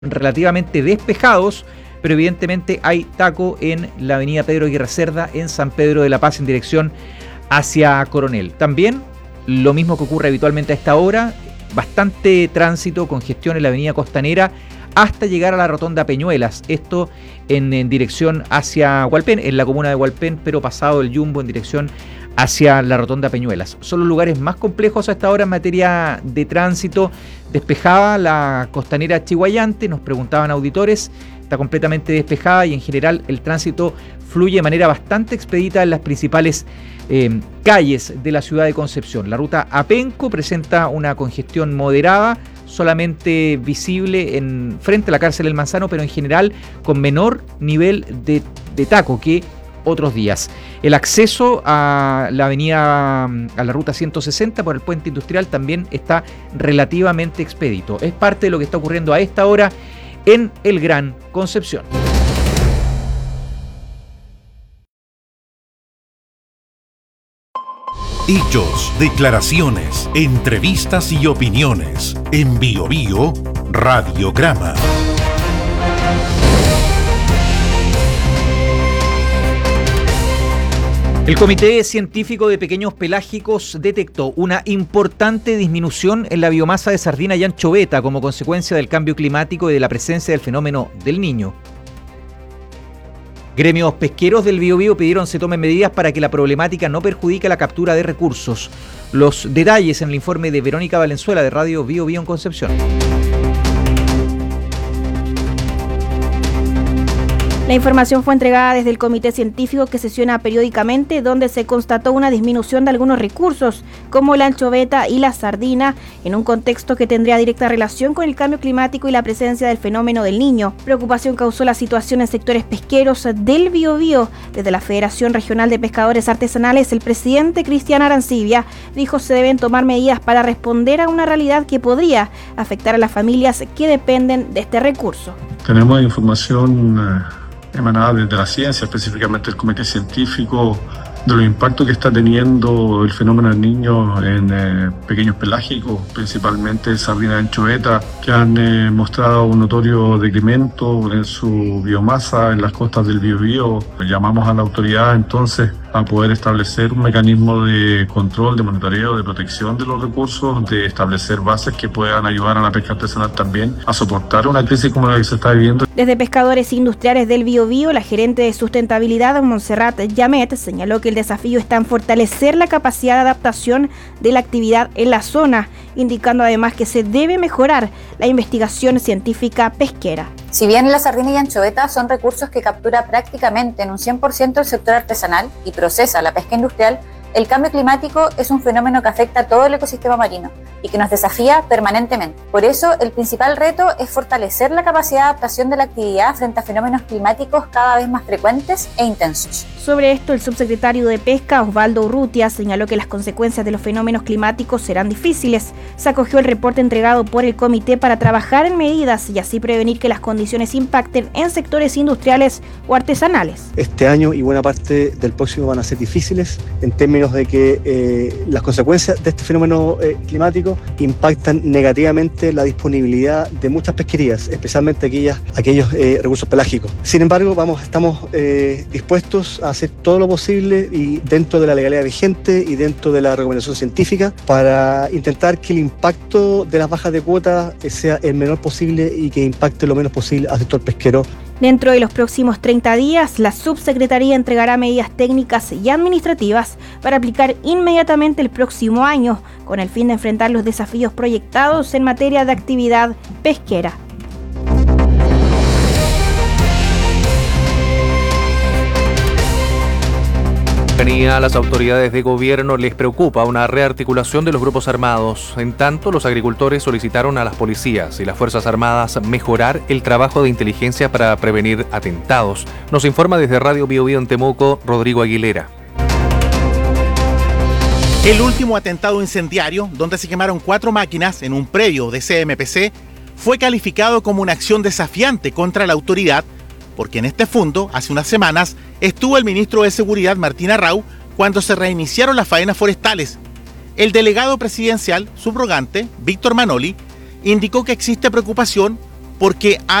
relativamente despejados, pero evidentemente hay taco en la avenida Pedro Aguirre Cerda, en San Pedro de la Paz, en dirección hacia Coronel. También lo mismo que ocurre habitualmente a esta hora, bastante tránsito, congestión en la avenida Costanera hasta llegar a la rotonda Peñuelas, esto en dirección hacia Hualpén, en la comuna de Hualpén, pero pasado el Jumbo en dirección hacia la rotonda Peñuelas. Son los lugares más complejos a esta hora en materia de tránsito. Despejada la costanera Chiguayante, nos preguntaban auditores, está completamente despejada y en general el tránsito fluye de manera bastante expedita en las principales calles de la ciudad de Concepción. La ruta Apenco presenta una congestión moderada, solamente visible frente a la cárcel El Manzano, pero en general con menor nivel de taco que otros días. El acceso a la avenida, a la ruta 160 por el puente industrial también está relativamente expedito. Es parte de lo que está ocurriendo a esta hora en el Gran Concepción. Hechos, declaraciones, entrevistas y opiniones. En BioBio Radiograma. El Comité Científico de Pequeños Pelágicos detectó una importante disminución en la biomasa de sardina y anchoveta como consecuencia del cambio climático y de la presencia del fenómeno del Niño. Gremios pesqueros del BioBio pidieron se tomen medidas para que la problemática no perjudique la captura de recursos. Los detalles en el informe de Verónica Valenzuela de Radio BioBio en Concepción. La información fue entregada desde el Comité Científico que sesiona periódicamente, donde se constató una disminución de algunos recursos, como la anchoveta y la sardina, en un contexto que tendría directa relación con el cambio climático y la presencia del fenómeno del Niño. Preocupación causó la situación en sectores pesqueros del BioBio. Desde la Federación Regional de Pescadores Artesanales, el presidente Cristian Arancibia dijo se deben tomar medidas para responder a una realidad que podría afectar a las familias que dependen de este recurso. Tenemos información emanada desde la ciencia, específicamente el Comité Científico, de los impactos que está teniendo el fenómeno del Niño en pequeños pelágicos, principalmente sardina y anchoveta, que han mostrado un notorio decremento en su biomasa en las costas del BioBio. Llamamos a la autoridad entonces a poder establecer un mecanismo de control, de monitoreo, de protección de los recursos, de establecer bases que puedan ayudar a la pesca artesanal también a soportar una crisis como la que se está viviendo. Desde Pescadores Industriales del BioBio, la gerente de sustentabilidad, Montserrat Llamet, señaló que el desafío está en fortalecer la capacidad de adaptación de la actividad en la zona, indicando además que se debe mejorar la investigación científica pesquera. Si bien la sardina y anchoveta son recursos que captura prácticamente en un 100% el sector artesanal y procesa la pesca industrial, el cambio climático es un fenómeno que afecta a todo el ecosistema marino y que nos desafía permanentemente. Por eso, el principal reto es fortalecer la capacidad de adaptación de la actividad frente a fenómenos climáticos cada vez más frecuentes e intensos. Sobre esto, el subsecretario de Pesca, Osvaldo Urrutia, señaló que las consecuencias de los fenómenos climáticos serán difíciles. Se acogió el reporte entregado por el comité para trabajar en medidas y así prevenir que las condiciones impacten en sectores industriales o artesanales. Este año y buena parte del próximo van a ser difíciles en términos de que las consecuencias de este fenómeno climático impactan negativamente la disponibilidad de muchas pesquerías, especialmente aquellos recursos pelágicos. Sin embargo, estamos dispuestos a hacer todo lo posible y dentro de la legalidad vigente y dentro de la recomendación científica para intentar que el impacto de las bajas de cuotas sea el menor posible y que impacte lo menos posible al sector pesquero. Dentro de los próximos 30 días, la subsecretaría entregará medidas técnicas y administrativas para aplicar inmediatamente el próximo año, con el fin de enfrentar los desafíos proyectados en materia de actividad pesquera. A las autoridades de gobierno les preocupa una rearticulación de los grupos armados. En tanto, los agricultores solicitaron a las policías y las Fuerzas Armadas mejorar el trabajo de inteligencia para prevenir atentados. Nos informa desde Radio BioBio en Temuco, Rodrigo Aguilera. El último atentado incendiario, donde se quemaron 4 máquinas en un predio de CMPC, fue calificado como una acción desafiante contra la autoridad, porque en este fundo, hace unas semanas, estuvo el ministro de Seguridad, Martín Arrau, cuando se reiniciaron las faenas forestales. El delegado presidencial subrogante, Víctor Manoli, indicó que existe preocupación porque